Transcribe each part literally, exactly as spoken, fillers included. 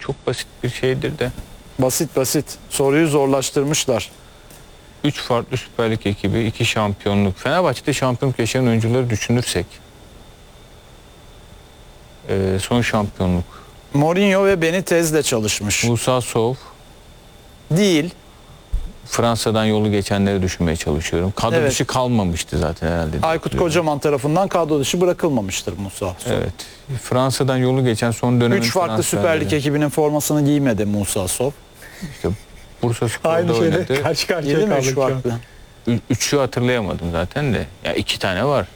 çok basit bir şeydir de. Basit basit. Soruyu zorlaştırmışlar. Üç farklı Süper Lig ekibi, iki şampiyonluk. Fenerbahçe'de şampiyonluk yaşayan oyuncuları düşünürsek. Ee, son şampiyonluk. Mourinho ve Benitez'le çalışmış. Musa Sov. Değil. Fransa'dan yolu geçenleri düşünmeye çalışıyorum. Kadro Evet. dışı kalmamıştı zaten herhalde. diye Aykut hatırlıyorum. Kocaman tarafından kadro dışı bırakılmamıştır Musa. Evet. Fransa'dan yolu geçen son dönemin Üç farklı Süper Lig ekibinin formasını giymedi Musa Sov. İşte Bursa Spor'da Aynı şeyle oynadı. karşı karşıya Yedi mi kaldık üç şu an. farklı? Ü- Üçü hatırlayamadım zaten de. Ya iki tane var.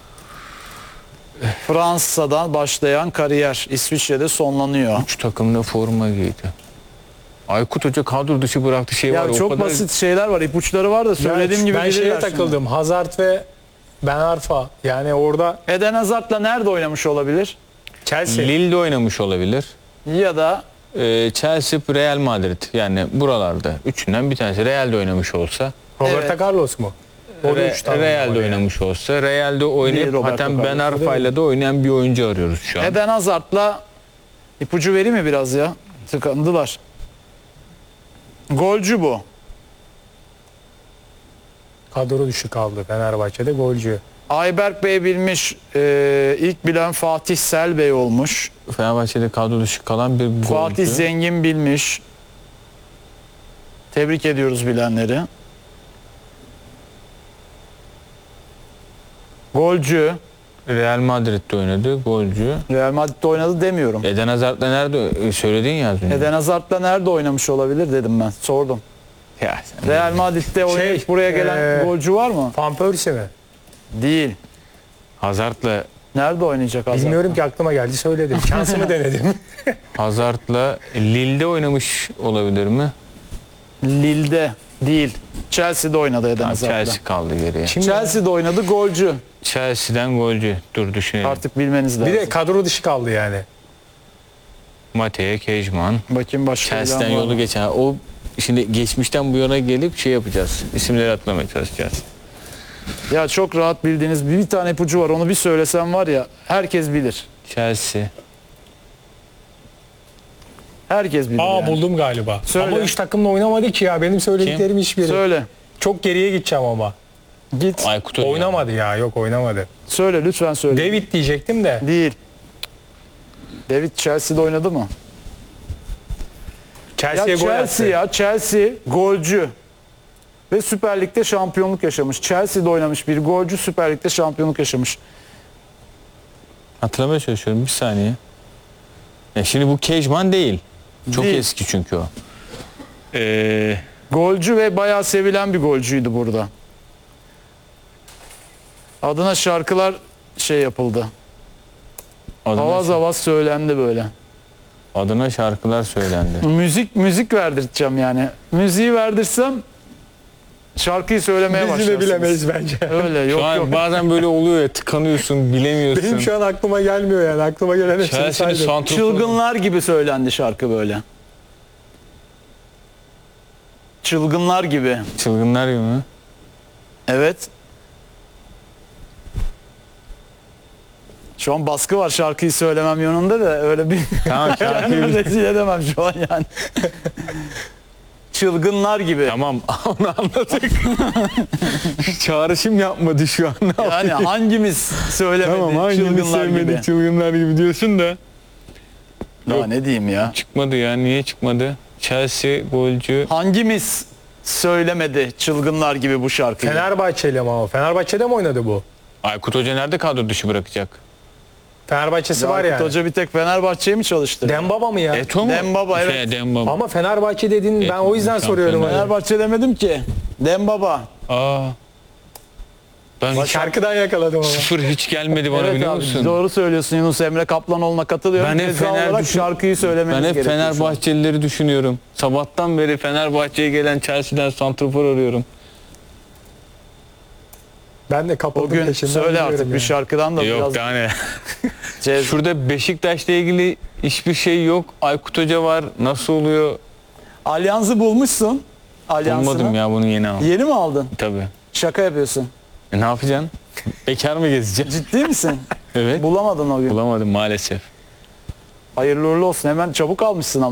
Fransa'dan başlayan kariyer İsviçre'de sonlanıyor. Üç takımda forma giydi. Aykut Hoca kadro dışı bıraktı şey var. Ya o çok kadar... basit şeyler var, ipuçları var da söylediğim Yani gibi ben şeye bilirler şimdi. takıldım. Hazard ve Ben Arfa. Yani orada Eden Hazard'la nerede oynamış olabilir? Chelsea. Lille'de oynamış olabilir. Ya da Ee, Chelsea, Real Madrid. Yani buralarda. Üçünden bir tanesi. Real'de oynamış olsa. Roberto Evet. Carlos mu? O da Re- üç tane Real'de var yani. oynamış olsa. Real'de Değil, oynayıp Roberto hatta Ben Carlos, Arfa'yla da oynayan bir oyuncu arıyoruz şu an. Eden Hazard'la ipucu vereyim mi biraz ya? Tıkandılar. Golcü bu. Kadro dışı kaldı Fenerbahçe'de golcü. Ayberk Bey bilmiş, e, ilk bilen Fatih Selbey olmuş. Fenerbahçe'de kadro dışı kalan bir golcü. Fatih Zengin bilmiş. Tebrik ediyoruz bilenleri. Golcü. Real Madrid'de oynadı. Golcü. Real Madrid'de oynadı demiyorum. Eden Hazard'la nerede söyledin ya az önce. Eden Hazard'la nerede oynamış olabilir dedim ben. Sordum. Ya sen- Real Madrid'de oynayıp Şey, buraya gelen e, golcü var mı? Van Persie mi? Değil. Hazard'la Nerede oynayacak Hazard? Bilmiyorum ki, aklıma geldi söyledim. Şansımı denedim. Hazard'la Lille'de oynamış olabilir mi? Lille'de değil. Chelsea'de oynadı Eden Ha, Hazard'la. Chelsea kaldı geriye. Şimdi Chelsea'de oynadı, golcü. Chelsea'den golcü. Dur düşünelim. Artık bilmeniz lazım. bir de kadro dışı kaldı yani. Mateo Kejman. Bakayım başka Chelsea'den bilen var yolu mı? geçen. O şimdi geçmişten bu yana gelip şey yapacağız. İsimleri atlamaya çalışacağız. Ya çok rahat bildiğiniz bir tane ipucu var. Onu bir söylesem var ya herkes bilir. Chelsea. Herkes bilir Aa yani. buldum galiba. Söyle. Ama üç takımla oynamadı ki ya. Benim söylediklerim hiçbiri. Söyle. Çok geriye gideceğim ama. Git. Aykut Hoca. Oynamadı ya. Yok oynamadı. Söyle lütfen söyle. David diyecektim de. Değil. David Chelsea'de oynadı mı? Ya Chelsea'ye gol Chelsea attı. ya Chelsea golcü. Ve Süper Lig'de şampiyonluk yaşamış. Chelsea'de oynamış bir golcü Süper Lig'de şampiyonluk yaşamış. Hatırlamaya çalışıyorum bir saniye. Ya şimdi bu Kejman değil. Çok Değil. eski çünkü o. Ee, Golcü ve bayağı sevilen bir golcüydü burada. Adına şarkılar şey yapıldı. adına, Avaz avaz söylendi böyle. adına şarkılar söylendi. Müzik müzik verdirteceğim yani. Müziği verdirsem şarkıyı söylemeye Biz yine başlarsınız. bilemeyiz bence. Öyle yok Şu an yok. bazen böyle oluyor ya, tıkanıyorsun, bilemiyorsun. Benim şu an aklıma gelmiyor yani. Aklıma gelen hepsini Chelsea'nin saydım. santroforu. Çılgınlar gibi söylendi şarkı böyle. Çılgınlar gibi. Çılgınlar gibi mi? Evet. Şu an baskı var şarkıyı söylemem yönünde de öyle bir Tamam şarkıyı kendimi rezil edemem şu an yani. Çılgınlar gibi. Tamam onu anladık. Çağrışım yapmadı şu an. Ne Yani yapayım? hangimiz söylemedi Tamam hangimiz çılgınlar gibi. sevmedik çılgınlar gibi diyorsun da. Ya ne diyeyim ya. Çıkmadı ya, niye çıkmadı? Chelsea golcü. Hangimiz söylemedi çılgınlar gibi bu şarkıyı? Fenerbahçe'yle mi ama? Fenerbahçe'de mi oynadı bu? Aykut Hoca nerede kadro dışı bırakacak? Fenerbahçe'si var Aykut yani. Hoca bir tek Fenerbahçe'yi mi çalıştırdı? Dembaba mı ya? Eto mu? Dembaba, evet. Şey, Dembaba. Ama Fenerbahçe dedin, ben o yüzden Şampiyon soruyorum. Fener- Hani. Fenerbahçe demedim ki. Dembaba. Aa. Ben Şarkıdan yakaladım ama. sıfır hiç gelmedi bana, Evet biliyor abi musun? doğru söylüyorsun Yunus Emre Kaplanoğlu'na katılıyorum. Ben hep Ceza Fener olarak düşün- şarkıyı söylemeniz Ben hep gerekiyor. şu an. Fenerbahçelileri düşünüyorum. Sabahtan beri Fenerbahçe'ye gelen Chelsea'den santrafor arıyorum. Ben de kapıldım Bugün peşinden söyle gidiyorum artık bir yani. şarkıdan da Yok biraz daha ne? cez- Şurada Beşiktaş'la ilgili hiçbir şey yok. Aykut Hoca var. Nasıl oluyor? Alyans'ı bulmuşsun. Alyans'ını. Bulmadım ya, bunu yeni aldım. Yeni mi aldın? Tabii. Şaka yapıyorsun. E ne yapacaksın? Bekar mı gezeceksin? Ciddi misin? Evet. Bulamadın o gün. Bulamadım maalesef. Hayırlı uğurlu olsun. Hemen çabuk almışsın ama.